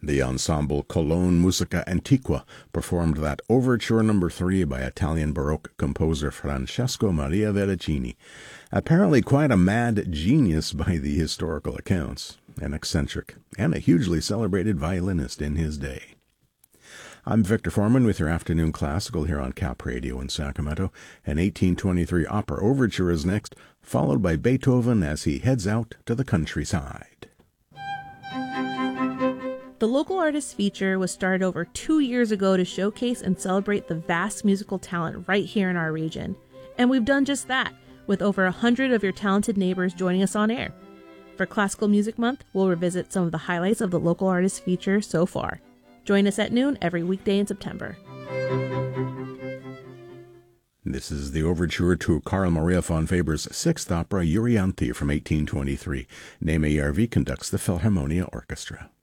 The ensemble Cologne Musica Antiqua performed that Overture No. 3 by Italian Baroque composer Francesco Maria Veracini, apparently quite a mad genius by the historical accounts, an eccentric, and a hugely celebrated violinist in his day. I'm Victor Foreman with your afternoon classical here on Cap Radio in Sacramento. An 1823 opera overture is next, followed by Beethoven as he heads out to the countryside. The Local Artists Feature was started over 2 years ago to showcase and celebrate the vast musical talent right here in our region. And we've done just that, with over 100 of your talented neighbors joining us on air. For Classical Music Month, we'll revisit some of the highlights of the Local Artists Feature so far. Join us at noon every weekday in September. This is the overture to Carl Maria von Weber's sixth opera, Euryanthe, from 1823. Neeme Järvi conducts the Philharmonia Orchestra.